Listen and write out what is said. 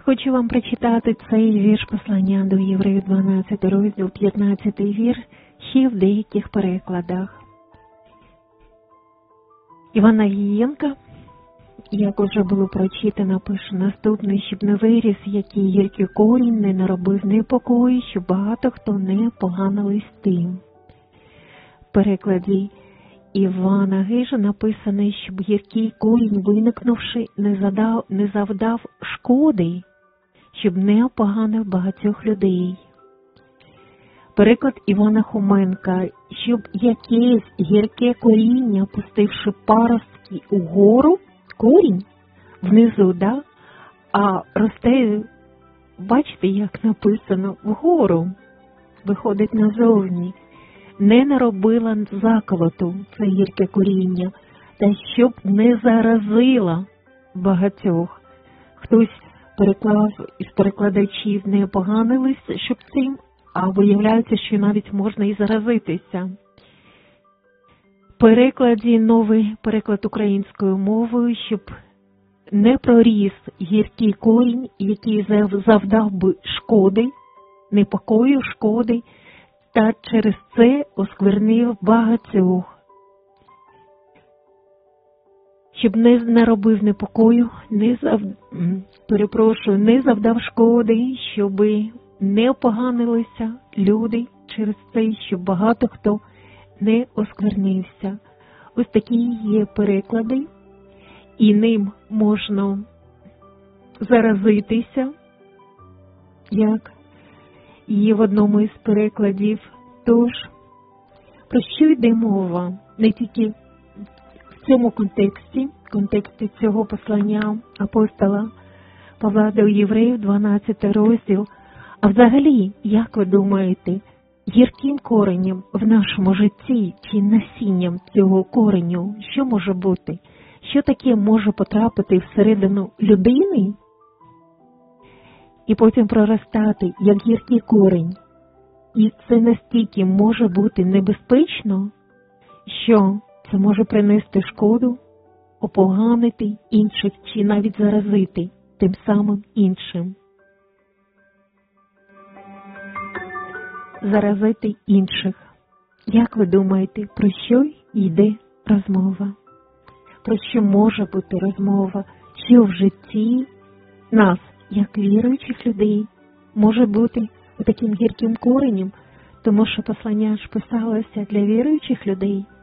Хочу вам прочитати цей вірш послання до Євреїв, 12 розділ, 15 вірш, ще в деяких перекладах. Івана Гієнка, як уже було прочитано, пише наступне: щоб не виріс, який гіркий корінь, не наробив непокою, щоб багато хто не поганились тим. В перекладі Івана Гижа написано, щоб гіркий корінь, виникнувши, не завдав шкоди, щоб не опоганив багатьох людей. Переклад Івана Хоменка: щоб якесь гірке коріння, пустивши паростки угору, корінь внизу, а росте, бачите, як написано, вгору, виходить назовні, не наробила заколоту це гірке коріння, та щоб не заразила багатьох. Хтось переклав із перекладачів не поганились, щоб цим, а виявляється, що навіть можна і заразитися. В перекладі новий переклад українською мовою, щоб не проріс гіркий корінь, який завдав би шкоди, непокою, шкоди, та через це осквернив багатьох. Щоб не наробив непокою, не завдав шкоди, щоб не опоганилися люди через це, щоб багато хто не осквернився. Ось такі є переклади, і ним можна заразитися, як є в одному із перекладів. Тож, про що йде мова? Не тільки в цьому контексті цього послання апостола Павла до Євреїв, 12 розділ, а взагалі, як ви думаєте, гірким коренем в нашому житті чи насінням цього кореню, що може бути? Що таке може потрапити всередину людини і потім проростати, як гіркий корінь? І це настільки може бути небезпечно, що це може принести шкоду, опоганити інших чи навіть заразити тим самим іншим. Заразити інших. Як ви думаєте, про що йде розмова? Про що може бути розмова? Що в житті нас, як віруючих людей, може бути таким гірким коренем? Тому що послання ж писалося для віруючих людей.